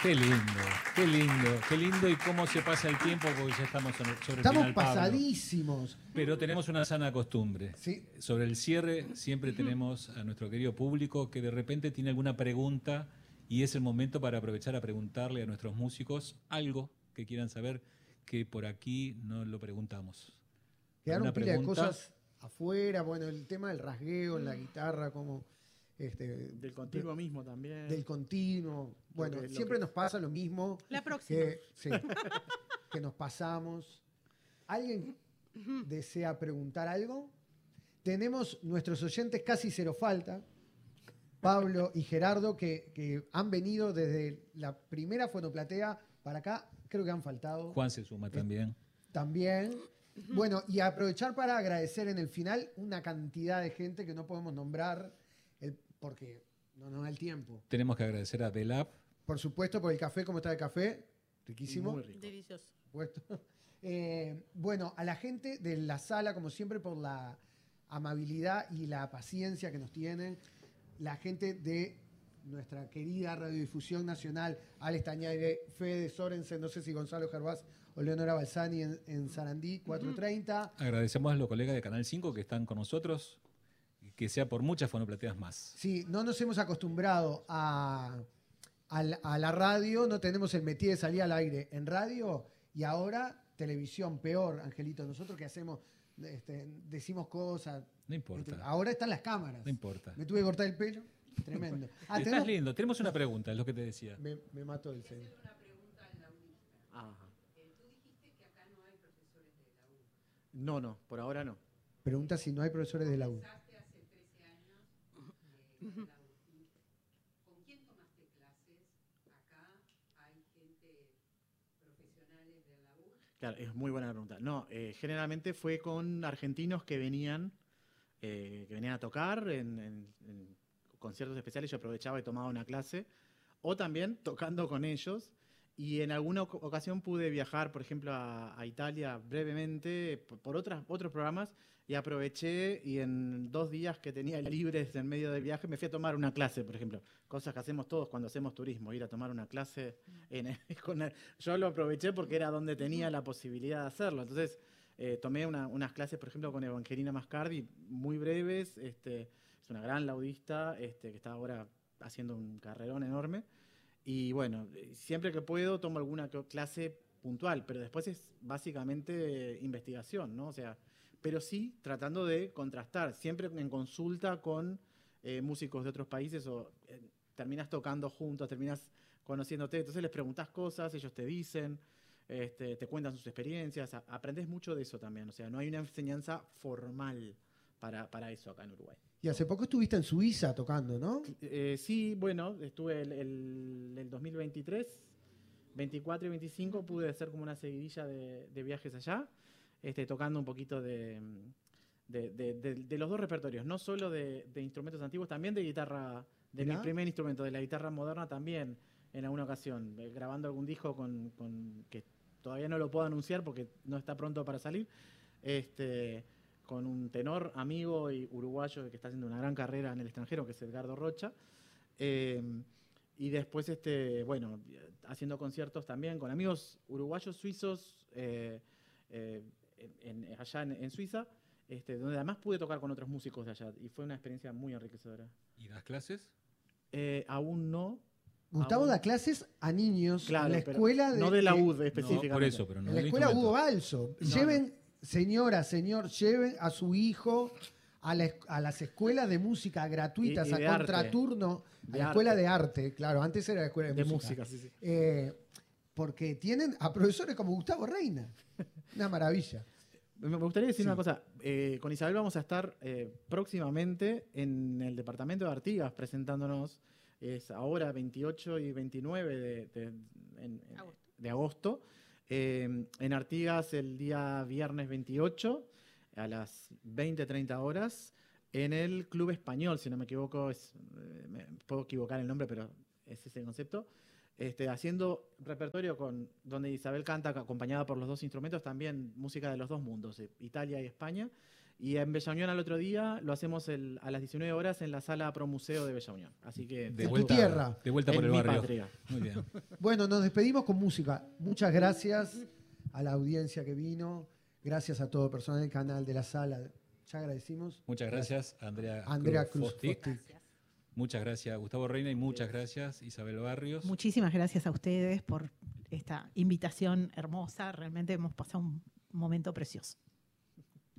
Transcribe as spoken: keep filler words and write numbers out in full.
Qué lindo, qué lindo, qué lindo y cómo se pasa el tiempo porque ya estamos sobre el Estamos final, Pablo. pasadísimos. Pero tenemos una sana costumbre. Sí. Sobre el cierre siempre tenemos a nuestro querido público que de repente tiene alguna pregunta y es el momento para aprovechar a preguntarle a nuestros músicos algo que quieran saber que por aquí no lo preguntamos. Quedaron ¿Alguna pila de pregunta? cosas afuera, bueno, el tema del rasgueo en la guitarra, como este, Del continuo mismo también. del continuo. Bueno, que- lo siempre que- nos pasa lo mismo. La próxima. Que, sí, que nos pasamos. ¿Alguien desea preguntar algo? Tenemos nuestros oyentes casi cero falta, Pablo y Gerardo, que, que han venido desde la primera fonoplatea para acá, creo que han faltado. Juan se suma también. También. Bueno, y aprovechar para agradecer en el final una cantidad de gente que no podemos nombrar, el, porque no nos da el tiempo. Tenemos que agradecer a Delap. Por supuesto, por el café, ¿cómo está el café? Riquísimo. Muy rico. Delicioso. Por supuesto. Eh, bueno, a la gente de la sala, como siempre, por la amabilidad y la paciencia que nos tienen. La gente de nuestra querida Radiodifusión Nacional, Alex Tañaire, Fede Sorensen, no sé si Gonzalo Gervás o Leonora Balsani en, en Sarandí, cuatrocientos treinta. Agradecemos a los colegas de Canal cinco que están con nosotros, que sea por muchas fonoplateas más. Sí, no nos hemos acostumbrado a, a, la- a la radio, no tenemos el métier de salir al aire en radio y ahora televisión, peor, Angelito. Nosotros que hacemos, este, decimos cosas. No importa, Ahora están las cámaras. no importa. Me tuve que cortar el pelo, tremendo. Ah, Estás tenemos- lindo, tenemos una pregunta, es lo que te decía. Me, me mató el señor. Ajá. No, no, por ahora no. Pregunta si no hay profesores de la U. Claro, es muy buena pregunta. No, eh, generalmente fue con argentinos que venían, eh, que venían a tocar en, en- en conciertos especiales. Yo aprovechaba y tomaba una clase, o también tocando con ellos. Y en alguna oc- ocasión pude viajar, por ejemplo, a, a Italia brevemente por, por otras, otros programas y aproveché y en dos días que tenía libres en medio del viaje me fui a tomar una clase, por ejemplo. Cosas que hacemos todos cuando hacemos turismo, ir a tomar una clase. En el- con el- yo lo aproveché porque era donde tenía la posibilidad de hacerlo. Entonces eh, tomé una- unas clases, por ejemplo, con Evangelina Mascardi, muy breves. Este, es una gran laudista este, que está ahora haciendo un carrerón enorme. Y bueno, eh, siempre que puedo tomo alguna co- clase puntual, pero después es básicamente eh, investigación, ¿no? O sea, pero sí tratando de contrastar, siempre en consulta con eh, músicos de otros países o eh, terminas tocando juntos, terminas conociéndote, entonces les preguntas cosas, ellos te dicen, este, te cuentan sus experiencias, a- aprendes mucho de eso también, o sea, no hay una enseñanza formal para, para eso acá en Uruguay. Y hace poco estuviste en Suiza tocando, ¿no? Eh, sí, bueno, estuve el, el, el dos mil veintitrés, veinticuatro y veinticinco, pude hacer como una seguidilla de, de viajes allá, este, tocando un poquito de, de, de- de- de los dos repertorios, no solo de, de instrumentos antiguos, también de guitarra, de Mirá. mi primer instrumento, de la guitarra moderna también, en alguna ocasión, eh, grabando algún disco con, con- que todavía no lo puedo anunciar porque no está pronto para salir, este, con un tenor amigo y uruguayo que está haciendo una gran carrera en el extranjero, que es Edgardo Rocha. Eh, y después, este, bueno, haciendo conciertos también con amigos uruguayos, suizos, eh, eh, en- en- allá en, en Suiza, este, donde además pude tocar con otros músicos de allá. Y fue una experiencia muy enriquecedora. ¿Y das clases? Eh, aún no. Gustavo Aún- da clases a niños Claro, en la pero escuela de, no de la de- U D específicamente. No, por eso, pero no en la del escuela instrumento. Hugo Balso. No, Lleven, señora, señor, lleven a su hijo a, la es- a las escuelas de música gratuitas, Y- y a de arte. contraturno, a De la arte. escuela de arte, claro, antes era la escuela de, De música. música, sí, sí. Eh, porque tienen a profesores como Gustavo Reina. Una maravilla. Me me gustaría decir Sí. una cosa. Eh, con Isabel vamos a estar eh, próximamente en el departamento de Artigas presentándonos. Es ahora veintiocho y veintinueve de, de- en- en- Agosto. de agosto. Eh, en Artigas el día viernes veintiocho a las veinte treinta horas. En el Club Español, si no me equivoco, es, eh, me puedo equivocar el nombre, pero es ese el concepto. Este, haciendo repertorio con donde Isabel canta acompañada por los dos instrumentos, también música de los dos mundos, eh, Italia y España. Y en Bella Unión al otro día lo hacemos el, a las diecinueve horas en la sala Pro Museo de Bella Unión. Así que De En tu vuelta, tierra. De vuelta por en el mi barrio. patria. Muy bien. Bueno, nos despedimos con música. Muchas gracias a la audiencia que vino. Gracias a todo el personal del canal de la sala. Ya agradecimos. Muchas gracias, Andrea, Andrea Cruz Cruz Fostic. Fostic. Muchas gracias, Gustavo Reina, y muchas gracias, Isabel Barrios. Muchísimas gracias a ustedes por esta invitación hermosa. Realmente hemos pasado un momento precioso.